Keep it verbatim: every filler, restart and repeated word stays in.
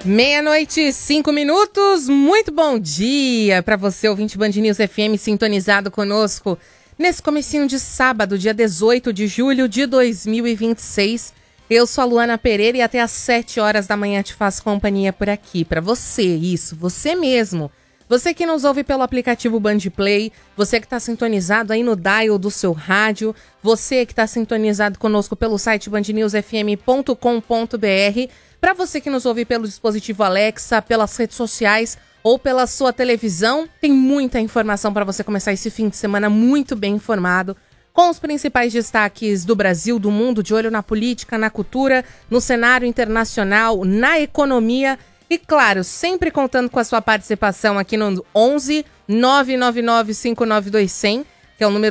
Meia-noite, cinco minutos. Muito bom dia para você, ouvinte Band News F M, sintonizado conosco nesse comecinho de sábado, dia dezoito de julho de dois mil e vinte e seis. Eu sou a Luana Pereira e até às sete horas da manhã te faço companhia por aqui. Para você, isso, você mesmo. Você que nos ouve pelo aplicativo Band Play, você que está sintonizado aí no dial do seu rádio, você que está sintonizado conosco pelo site band news f m ponto com ponto b r, para você que nos ouve pelo dispositivo Alexa, pelas redes sociais ou pela sua televisão, tem muita informação para você começar esse fim de semana muito bem informado, com os principais destaques do Brasil, do mundo, de olho na política, na cultura, no cenário internacional, na economia. E claro, sempre contando com a sua participação aqui no onze nove nove nove cinco nove dois zero zero, que é o número